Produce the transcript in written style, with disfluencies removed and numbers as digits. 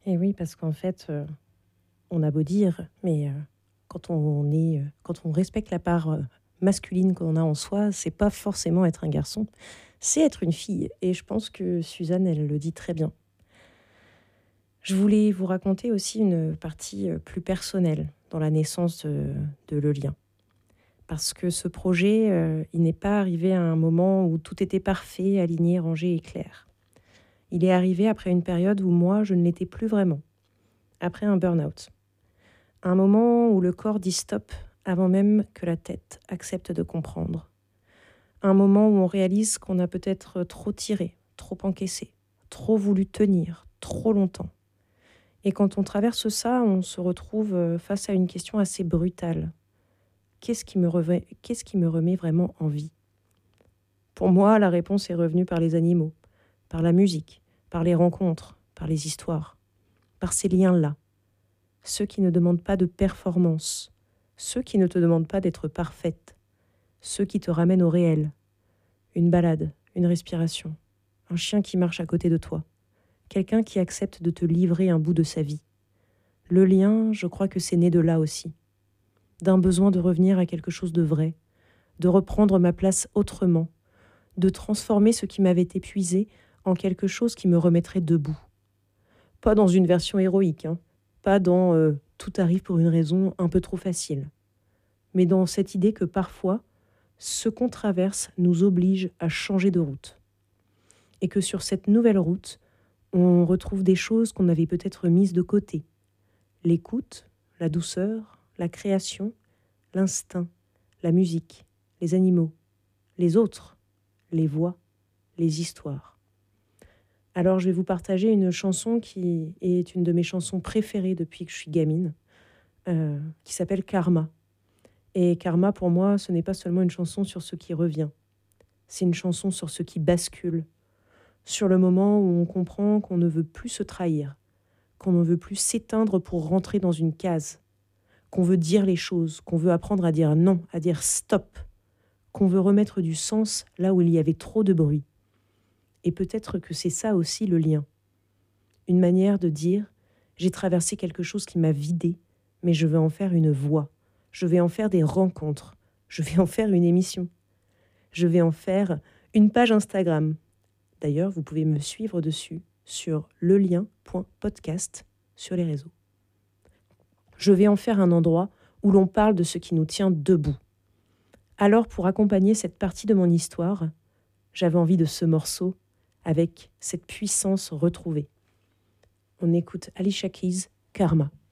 Et oui, parce qu'en fait, on a beau dire, mais quand on respecte la part masculine qu'on a en soi, c'est pas forcément être un garçon, c'est être une fille. Et je pense que Suzanne, elle le dit très bien. Je voulais vous raconter aussi une partie plus personnelle dans la naissance de Le Lien. Parce que ce projet, il n'est pas arrivé à un moment où tout était parfait, aligné, rangé et clair. Il est arrivé après une période où moi, je ne l'étais plus vraiment, après un burn-out. Un moment où le corps dit stop avant même que la tête accepte de comprendre. Un moment où on réalise qu'on a peut-être trop tiré, trop encaissé, trop voulu tenir, trop longtemps. Et quand on traverse ça, on se retrouve face à une question assez brutale. Qu'est-ce qui me remet vraiment en vie? Pour moi, la réponse est revenue par les animaux, par la musique, par les rencontres, par les histoires, par ces liens-là. Ceux qui ne demandent pas de performance, ceux qui ne te demandent pas d'être parfaite, ceux qui te ramènent au réel. Une balade, une respiration, un chien qui marche à côté de toi, quelqu'un qui accepte de te livrer un bout de sa vie. Le lien, je crois que c'est né de là aussi, d'un besoin de revenir à quelque chose de vrai, de reprendre ma place autrement, de transformer ce qui m'avait épuisé en quelque chose qui me remettrait debout. Pas dans une version héroïque, hein, pas dans tout arrive pour une raison un peu trop facile, mais dans cette idée que parfois, ce qu'on traverse nous oblige à changer de route. Et que sur cette nouvelle route, on retrouve des choses qu'on avait peut-être mises de côté. L'écoute, la douceur, la création, l'instinct, la musique, les animaux, les autres, les voix, les histoires. Alors je vais vous partager une chanson qui est une de mes chansons préférées depuis que je suis gamine, qui s'appelle Karma. Et Karma, pour moi, ce n'est pas seulement une chanson sur ce qui revient, c'est une chanson sur ce qui bascule, sur le moment où on comprend qu'on ne veut plus se trahir, qu'on ne veut plus s'éteindre pour rentrer dans une case, qu'on veut dire les choses, qu'on veut apprendre à dire non, à dire stop, qu'on veut remettre du sens là où il y avait trop de bruit. Et peut-être que c'est ça aussi le lien. Une manière de dire « j'ai traversé quelque chose qui m'a vidé, mais je vais en faire une voix, je vais en faire des rencontres, je vais en faire une émission, je vais en faire une page Instagram. » D'ailleurs, vous pouvez me suivre dessus sur lelien.podcast sur les réseaux. Je vais en faire un endroit où l'on parle de ce qui nous tient debout. Alors, pour accompagner cette partie de mon histoire, j'avais envie de ce morceau avec cette puissance retrouvée. On écoute Alicia Keys, Karma.